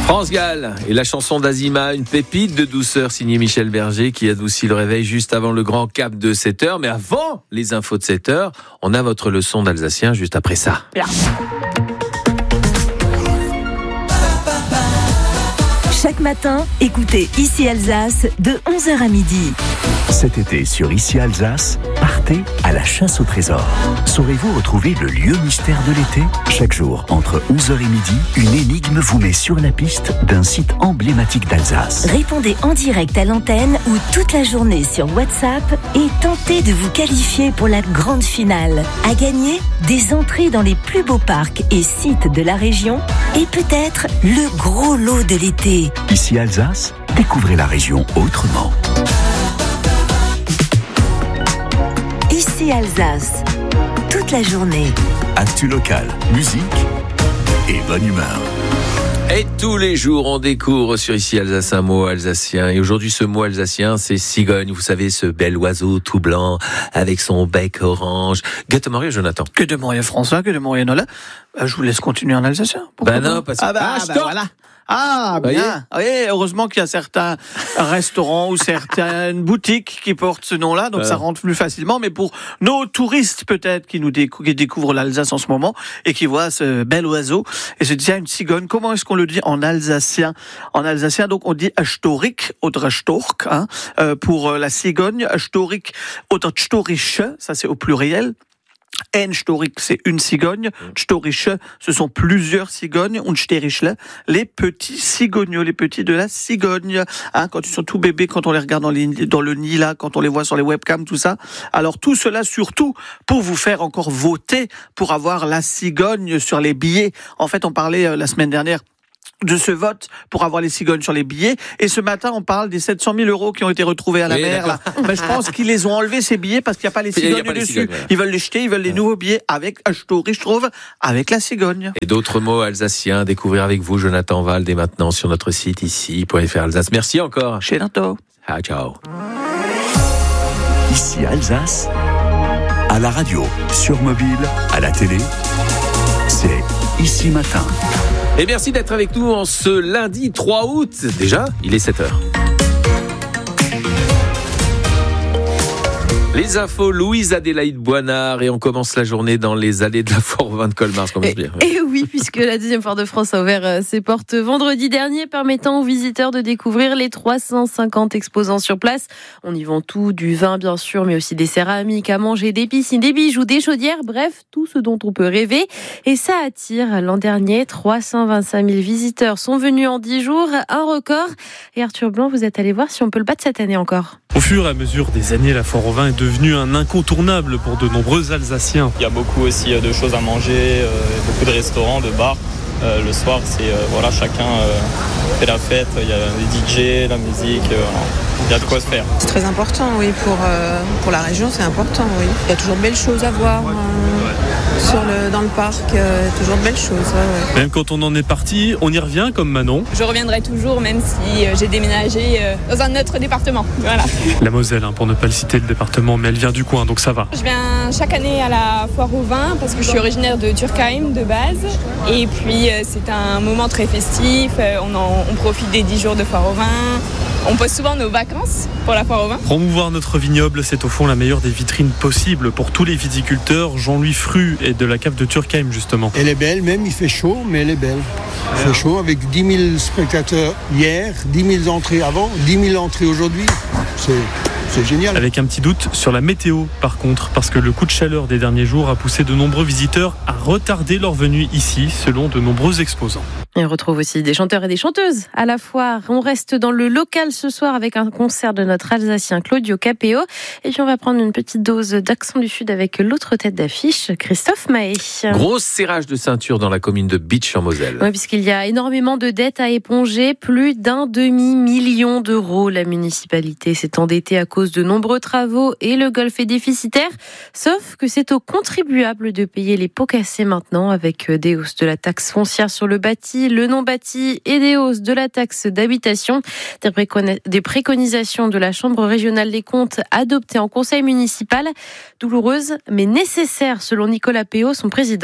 France Gall et la chanson d'Azima, une pépite de douceur signée Michel Berger qui adoucit le réveil juste avant le grand cap de 7h. Mais avant les infos de 7h, on a votre leçon d'alsacien juste après ça. Bien. Chaque matin, écoutez Ici Alsace de 11h à midi. Cet été sur Ici Alsace, partez à la chasse au trésor. Saurez-vous retrouver le lieu mystère de l'été ? Chaque jour, entre 11h et midi, une énigme vous met sur la piste d'un site emblématique d'Alsace. Répondez en direct à l'antenne ou toute la journée sur WhatsApp et tentez de vous qualifier pour la grande finale. À gagner, des entrées dans les plus beaux parcs et sites de la région et peut-être le gros lot de l'été. Ici Alsace, découvrez la région autrement. Ici Alsace, toute la journée. Actu locale, musique et bonne humeur. Et tous les jours, on découvre sur Ici Alsace un mot alsacien. Et aujourd'hui, ce mot alsacien, c'est cigogne. Vous savez, ce bel oiseau tout blanc avec son bec orange. Gute Morgen, Jonathan. Que de Morgen François, que de Morgen Nola. Je vous laisse continuer en alsacien. Pourquoi non, parce que... voilà. Ah, bien. Oui, heureusement qu'il y a certains restaurants ou certaines boutiques qui portent ce nom-là, donc ça rentre plus facilement. Mais pour nos touristes, peut-être, qui découvrent l'Alsace en ce moment et qui voient ce bel oiseau, et se disent, une cigogne, comment est-ce qu'on le dit en alsacien? En alsacien, donc, on dit Storik oder Stork, pour la cigogne, Storik oder Storische, ça c'est au pluriel. Ein Storik, c'est une cigogne. Storische, ce sont plusieurs cigognes. Und Sterischle, les petits cigognos, les petits de la cigogne. Quand ils sont tout bébés, quand on les regarde dans le nid, là, quand on les voit sur les webcams, tout ça. Alors, tout cela, surtout, pour vous faire encore voter, pour avoir la cigogne sur les billets. En fait, on parlait la semaine dernière de ce vote pour avoir les cigognes sur les billets. Et ce matin, on parle des 700 000 euros qui ont été retrouvés à la mer. Là. Mais je pense qu'ils les ont enlevés, ces billets, parce qu'il n'y a pas les cigognes dessus. Ils veulent les jeter, ils veulent les nouveaux billets avec Story, je trouve, avec la cigogne. Et d'autres mots alsaciens à découvrir avec vous, Jonathan Val, dès maintenant sur notre site ici.fr Alsace. Merci encore. Chez Nato. Ciao. Ici Alsace, à la radio, sur mobile, à la télé, c'est Ici Matin. Et merci d'être avec nous en ce lundi 3 août. Déjà, il est 7h. Les infos, Louise Adélaïde Boinard, et on commence la journée dans les allées de la foire au vin de Colmar. Et oui, puisque la deuxième foire de France a ouvert ses portes vendredi dernier, permettant aux visiteurs de découvrir les 350 exposants sur place. On y vend tout, du vin bien sûr, mais aussi des céramiques à manger, des piscines, des bijoux, des chaudières, bref, tout ce dont on peut rêver. Et ça attire. L'an dernier, 325 000 visiteurs sont venus en 10 jours, un record. Et Arthur Blanc, vous êtes allé voir si on peut le battre cette année encore. Au fur et à mesure des années, la foire au vin est devenue un incontournable pour de nombreux Alsaciens. Il y a beaucoup aussi de choses à manger, beaucoup de restaurants, de bars. Le soir, c'est chacun fait la fête. Il y a les DJ, la musique. Il y a de quoi se faire. C'est très important, oui, pour la région, c'est important, oui. Il y a toujours de belles choses à voir dans le parc, toujours de belles choses. Ouais. Même quand on en est parti, on y revient comme Manon. Je reviendrai toujours, même si j'ai déménagé dans un autre département. Voilà. La Moselle, pour ne pas le citer le département, mais elle vient du coin, donc ça va. Je viens chaque année à la foire au vin parce que je suis originaire de Turkheim de base. Et puis c'est un moment très festif, on profite des 10 jours de foire au vin. On pose souvent nos vacances pour la foire au vin. Promouvoir notre vignoble, c'est au fond la meilleure des vitrines possibles pour tous les viticulteurs. Jean-Louis Fru est de la cave de Turkheim, justement. Elle est belle, même il fait chaud, mais elle est belle. Il fait chaud avec 10 000 spectateurs hier, 10 000 entrées avant, 10 000 entrées aujourd'hui. C'est génial. Avec un petit doute sur la météo, par contre, parce que le coup de chaleur des derniers jours a poussé de nombreux visiteurs à retarder leur venue ici, selon de nombreux exposants. Et on retrouve aussi des chanteurs et des chanteuses à la foire. On reste dans le local ce soir avec un concert de notre Alsacien Claudio Capéo. Et puis on va prendre une petite dose d'accent du Sud avec l'autre tête d'affiche, Christophe Mahé. Gros serrage de ceinture dans la commune de Bitche en Moselle. Oui, puisqu'il y a énormément de dettes à éponger, plus d'1 demi-million d'euros. La municipalité s'est endettée à cause de nombreux travaux et le golf est déficitaire. Sauf que c'est aux contribuables de payer les pots cassés maintenant avec des hausses de la taxe foncière sur le bâti, le non-bâti et des hausses de la taxe d'habitation. Des préconisations de la Chambre régionale des comptes adoptées en conseil municipal. Douloureuses mais nécessaires selon Nicolas Péot, son président.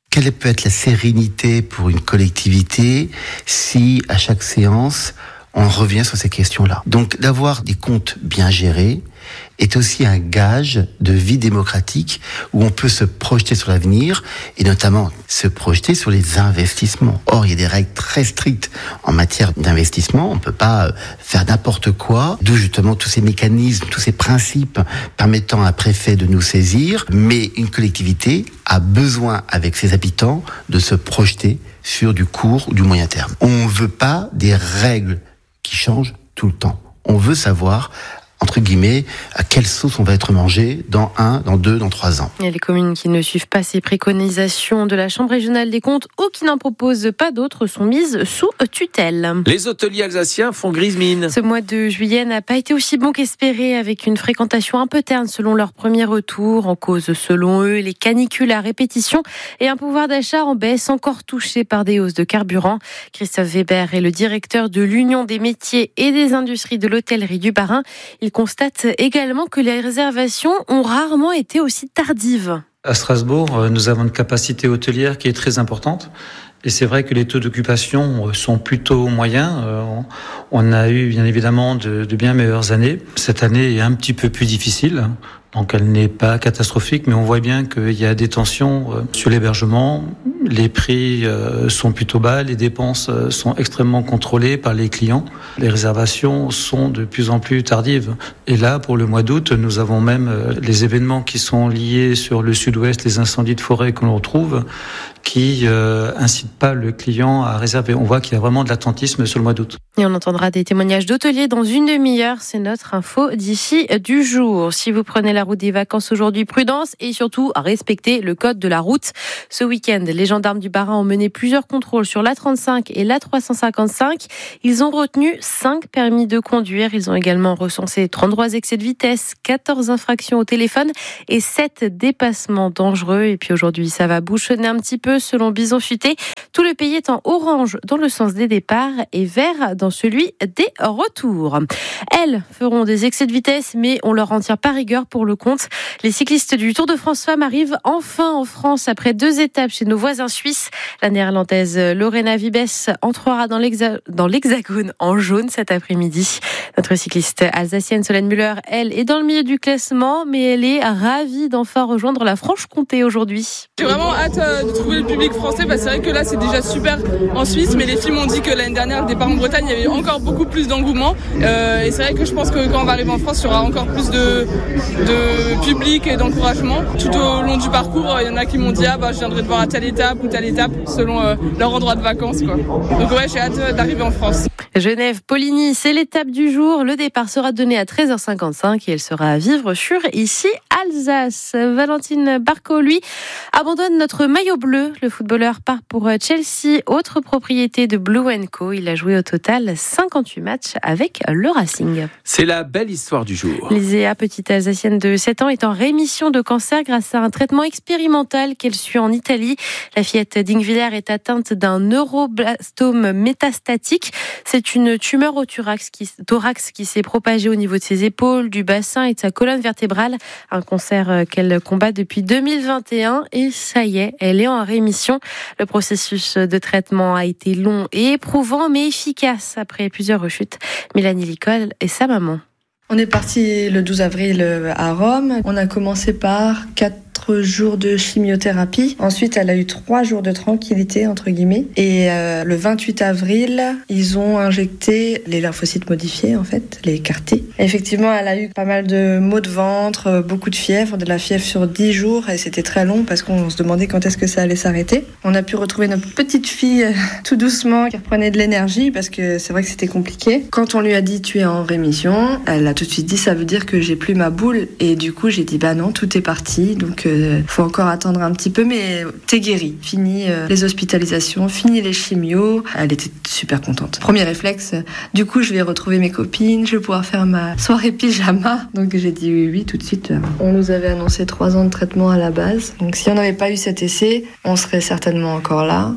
Quelle peut être la sérénité pour une collectivité si, à chaque séance, on revient sur ces questions-là? Donc, d'avoir des comptes bien gérés est aussi un gage de vie démocratique où on peut se projeter sur l'avenir et notamment se projeter sur les investissements. Or, il y a des règles très strictes en matière d'investissement. On ne peut pas faire n'importe quoi, d'où justement tous ces mécanismes, tous ces principes permettant à un préfet de nous saisir. Mais une collectivité a besoin, avec ses habitants, de se projeter sur du court ou du moyen terme. On ne veut pas des règles qui changent tout le temps. On veut savoir, entre guillemets, à quelle sauce on va être mangé dans 1, dans 2, dans 3 ans. Il y a les communes qui ne suivent pas ces préconisations de la Chambre régionale des comptes ou qui n'en proposent pas d'autres sont mises sous tutelle. Les hôteliers alsaciens font grise mine. Ce mois de juillet n'a pas été aussi bon qu'espéré, avec une fréquentation un peu terne selon leur premier retour. En cause, selon eux, les canicules à répétition et un pouvoir d'achat en baisse encore touché par des hausses de carburant. Christophe Weber est le directeur de l'Union des métiers et des industries de l'hôtellerie du Bas-Rhin. Il constate également que les réservations ont rarement été aussi tardives. À Strasbourg, nous avons une capacité hôtelière qui est très importante. Et c'est vrai que les taux d'occupation sont plutôt moyens. On a eu bien évidemment de bien meilleures années. Cette année est un petit peu plus difficile. Donc elle n'est pas catastrophique, mais on voit bien qu'il y a des tensions sur l'hébergement. Les prix sont plutôt bas, les dépenses sont extrêmement contrôlées par les clients. Les réservations sont de plus en plus tardives. Et là, pour le mois d'août, nous avons même les événements qui sont liés sur le sud-ouest, les incendies de forêt que l'on retrouve, qui incitent pas le client à réserver. On voit qu'il y a vraiment de l'attentisme sur le mois d'août. Et on entendra des témoignages d'hôteliers dans une demi-heure. C'est notre info d'ici du jour. Si vous prenez la route des vacances aujourd'hui, prudence et surtout respectez le code de la route. Ce week-end, les gendarmes du Bas-Rhin ont mené plusieurs contrôles sur l'A35 et l'A355. Ils ont retenu 5 permis de conduire. Ils ont également recensé 33 excès de vitesse, 14 infractions au téléphone et 7 dépassements dangereux. Et puis aujourd'hui, ça va bouchonner un petit peu selon Bison Futé. Tout le pays est en orange dans le sens des départs et vert dans celui des retours. Elles feront des excès de vitesse, mais on leur en tire pas rigueur pour le compte. Les cyclistes du Tour de France Femmes arrivent enfin en France après 2 étapes chez nos voisins suisses. La néerlandaise Lorena Wiebes entrera dans l'hexagone en jaune cet après-midi. Notre cycliste alsacienne Solène Müller, elle, est dans le milieu du classement, mais elle est ravie d'enfin rejoindre la Franche-Comté aujourd'hui. J'ai vraiment hâte de trouver le public français. C'est vrai que là, c'est déjà super en Suisse, mais les filles m'ont dit que l'année dernière, le départ en Bretagne, il y avait encore beaucoup plus d'engouement. Et c'est vrai que je pense que quand on va arriver en France, il y aura encore plus de public et d'encouragement. Tout au long du parcours, il y en a qui m'ont dit je viendrai te voir à telle étape ou telle étape selon leur endroit de vacances, quoi. Donc ouais, j'ai hâte d'arriver en France. Genève-Poligny, c'est l'étape du jour. Le départ sera donné à 13h55 et elle sera à vivre sur ici Alsace. Valentine Barco, lui, abandonne notre maillot bleu. Le footballeur part pour Chelsea, autre propriété de Blue & Co. Il a joué au total 58 matchs avec le Racing. C'est la belle histoire du jour. Liséa, petite Alsacienne de 7 ans, est en rémission de cancer grâce à un traitement expérimental qu'elle suit en Italie. La fillette d'Ingvillers est atteinte d'un neuroblastome métastatique. C'est une tumeur au thorax qui s'est propagée au niveau de ses épaules, du bassin et de sa colonne vertébrale. Un cancer qu'elle combat depuis 2021 et ça y est, elle est en rémission. Le processus de traitement a été long et éprouvant mais efficace après plusieurs rechutes. Mélanie Licol et sa maman. On est parti le 12 avril à Rome. On a commencé par 4 jours de chimiothérapie. Ensuite, elle a eu 3 jours de tranquillité, entre guillemets. Et le 28 avril, ils ont injecté les lymphocytes modifiés, en fait, les CAR-T. Effectivement, elle a eu pas mal de maux de ventre, beaucoup de fièvre, de la fièvre sur 10 jours. Et c'était très long parce qu'on se demandait quand est-ce que ça allait s'arrêter. On a pu retrouver notre petite fille tout doucement qui reprenait de l'énergie parce que c'est vrai que c'était compliqué. Quand on lui a dit « tu es en rémission », elle a tout de suite dit « ça veut dire que j'ai plus ma boule ». Et du coup, j'ai dit « bah non, tout est parti ». Donc, faut encore attendre un petit peu, mais t'es guérie. Fini les hospitalisations, fini les chimios. Elle était super contente. Premier réflexe, du coup, je vais retrouver mes copines, je vais pouvoir faire ma soirée pyjama. Donc j'ai dit oui, tout de suite. On nous avait annoncé 3 ans de traitement à la base. Donc si on n'avait pas eu cet essai, on serait certainement encore là.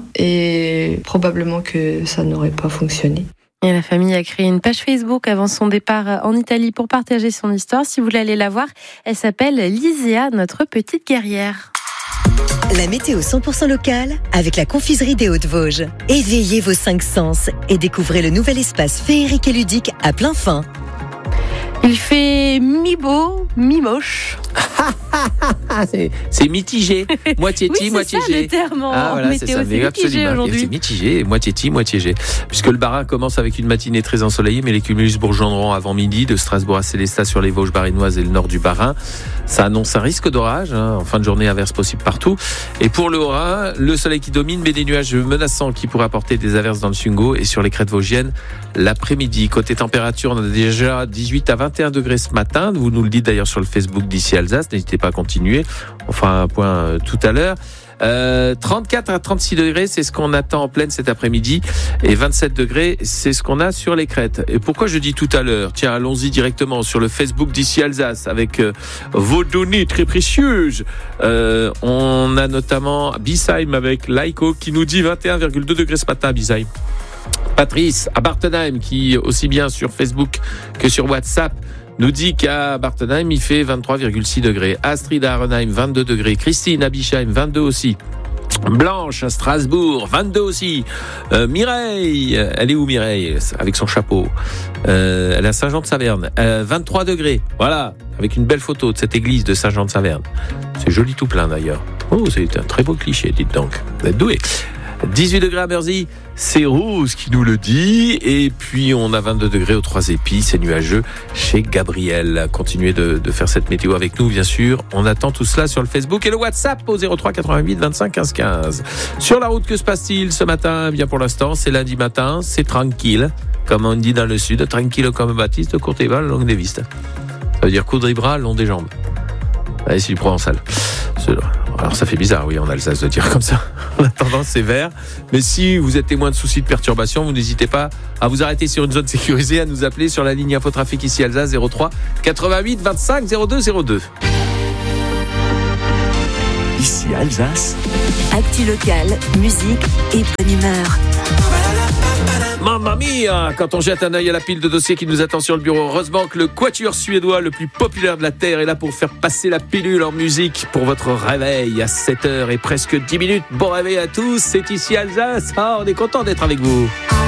Et probablement que ça n'aurait pas fonctionné. Et la famille a créé une page Facebook avant son départ en Italie pour partager son histoire. Si vous voulez aller la voir, elle s'appelle Liséa, notre petite guerrière. La météo 100% locale avec la confiserie des Hauts-de-Vosges. Éveillez vos 5 sens et découvrez le nouvel espace féerique et ludique à plein fin. Il fait mi-beau, mi-moche. C'est mitigé, moitié ti, moitié G. G. Voilà, c'est ça, mitigé aujourd'hui. C'est mitigé, moitié ti, moitié G. Puisque le Bas-Rhin commence avec une matinée très ensoleillée, mais les cumulus bourgeonneront avant midi de Strasbourg à Célestat sur les Vosges barinoises et le nord du Bas-Rhin. Ça annonce un risque d'orage, en fin de journée, averses possibles partout. Et pour le Haut-Rhin, le soleil qui domine, mais des nuages menaçants qui pourraient apporter des averses dans le Sungo et sur les crêtes vosgiennes l'après-midi. Côté température, on a déjà 18 à 21 degrés ce matin. Vous nous le dites d'ailleurs sur le Facebook d'ici Alsace. N'hésitez pas à continuer. On fera un point tout à l'heure. 34 à 36 degrés, c'est ce qu'on attend en pleine cet après-midi. Et 27 degrés, c'est ce qu'on a sur les crêtes. Et pourquoi je dis tout à l'heure? Tiens, allons-y directement sur le Facebook d'ici Alsace avec vos données très précieuses. On a notamment Bisheim avec Laiko qui nous dit 21,2 degrés ce matin à Bisheim. Patrice à Bartenheim qui, aussi bien sur Facebook que sur WhatsApp, nous dit qu'à Bartenheim, il fait 23,6 degrés. Astrid à Arenheim, 22 degrés. Christine à Bischheim, 22 aussi. Blanche à Strasbourg, 22 aussi. Mireille, elle est où Mireille? Avec son chapeau. Elle est à Saint-Jean-de-Saverne, 23 degrés. Voilà, avec une belle photo de cette église de Saint-Jean-de-Saverne. C'est joli tout plein d'ailleurs. Oh, c'est un très beau cliché, dites donc. Vous êtes doués. 18 degrés à Mersey, c'est Rose qui nous le dit. Et puis on a 22 degrés aux 3 Épis, c'est nuageux chez Gabriel. Continuez de faire cette météo avec nous, bien sûr. On attend tout cela sur le Facebook et le WhatsApp au 03 88 25 15 15. Sur la route, que se passe-t-il ce matin? Bien pour l'instant, c'est lundi matin, c'est tranquille. Comme on dit dans le sud, tranquille comme Baptiste, Courtéval, longue des vistes. Ça veut dire coudre les bras, long des jambes. Allez, c'est du provençal. Alors ça fait bizarre, oui, en Alsace de dire comme ça. La tendance est vert. Mais si vous êtes témoin de soucis de perturbation, vous n'hésitez pas à vous arrêter sur une zone sécurisée, à nous appeler sur la ligne Infotrafic ici Alsace 03 88 25 02 02. Ici Alsace. Actu locale, musique et bonne humeur. Mamma mia! Quand on jette un œil à la pile de dossiers qui nous attend sur le bureau, heureusement que le quatuor suédois le plus populaire de la Terre est là pour faire passer la pilule en musique pour votre réveil à 7h et presque 10 minutes. Bon réveil à tous, c'est ici Alsace. On est content d'être avec vous.